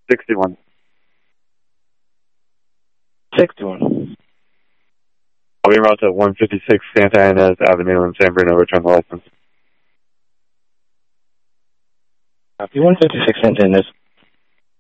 61. 61. I'll be en route to 156 Santa Ynez Avenue in San Bruno. Return the license. Copy 156 Santa Ynez.